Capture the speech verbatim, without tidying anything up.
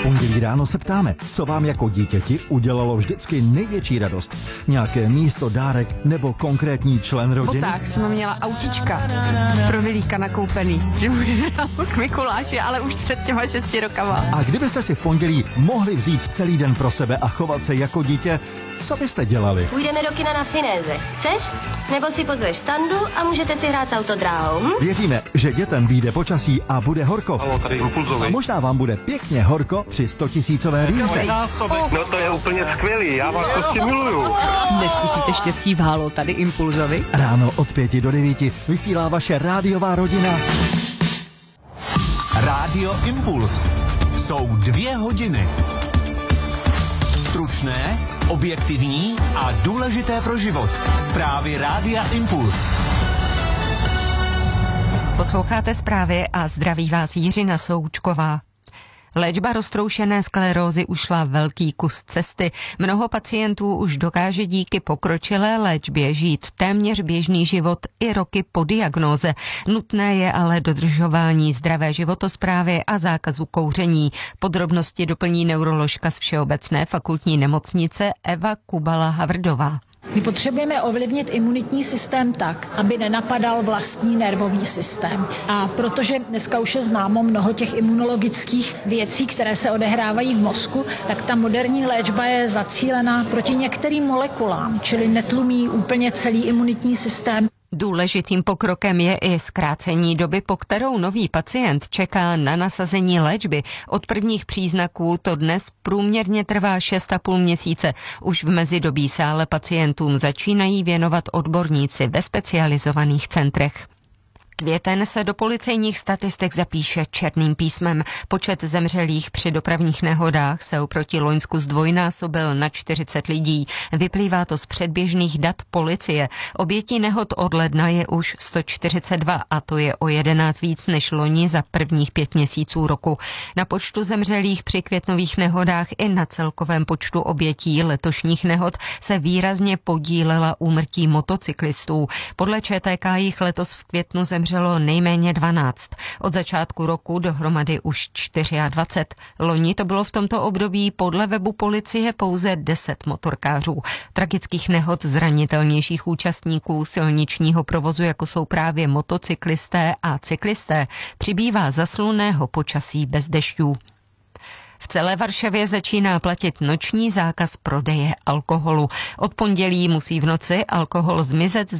pondělí ráno se ptáme, co vám jako dítěti udělalo vždycky největší radost. Nějaké místo, dárek nebo konkrétní člen rodiny? Tak jsme měla autička pro Vilíka nakoupený, že mu dal k Mikuláši, ale už před těma šesti rokama. A kdybyste si v pondělí mohli vzít celý den pro sebe a chovat se jako dítě, co byste dělali? Půjdeme do kina na Finéze. Chceš? Nebo si pozveš Standu a můžete si hrát s autodráhou. Hm? Věříme, že dětem vyjde počasí a bude horko. Halo, tady Impulzový. A možná vám bude pěkně horko při stotisícové výhře. No to je úplně skvělý, já vás prostě miluju. Neskusíte štěstí v Halo, tady Impulzovi. Ráno od pěti do devíti vysílá vaše rádiová rodina. Rádio Impuls. Jsou dvě hodiny. Stručné, objektivní a důležité pro život. Zprávy Rádia Impuls. Posloucháte zprávy a zdraví vás Jiřina Součková. Léčba roztroušené sklerózy ušla velký kus cesty. Mnoho pacientů už dokáže díky pokročilé léčbě žít téměř běžný život i roky po diagnóze. Nutné je ale dodržování zdravé životosprávy a zákazu kouření. Podrobnosti doplní neuroložka z Všeobecné fakultní nemocnice Eva Kubala-Havrdová. My potřebujeme ovlivnit imunitní systém tak, aby nenapadal vlastní nervový systém. A protože dneska už je známo mnoho těch imunologických věcí, které se odehrávají v mozku, tak ta moderní léčba je zacílená proti některým molekulám, čili netlumí úplně celý imunitní systém. Důležitým pokrokem je i zkrácení doby, po kterou nový pacient čeká na nasazení léčby. Od prvních příznaků to dnes průměrně trvá šest a půl měsíce. Už v mezidobí se ale pacientům začínají věnovat odborníci ve specializovaných centrech. Květen se do policejních statistik zapíše černým písmem. Počet zemřelých při dopravních nehodách se oproti loňsku zdvojnásobil na čtyřicet lidí. Vyplývá to z předběžných dat policie. Obětí nehod od ledna je už sto čtyřicet dva a to je o jedenáct víc než loni za prvních pět měsíců roku. Na počtu zemřelých při květnových nehodách i na celkovém počtu obětí letošních nehod se výrazně podílela úmrtí motocyklistů. Podle ČTK jich letos v květnu zemřelo nejméně dvanáct. Od začátku roku dohromady už dvacet čtyři. Loni to bylo v tomto období podle webu policie pouze deset motorkářů. Tragických nehod zranitelnějších účastníků silničního provozu, jako jsou právě motocyklisté a cyklisté, přibývá za slunného počasí bez dešťů. V celé Varšavě začíná platit noční zákaz prodeje alkoholu. Od pondělí musí v noci alkohol zmizet z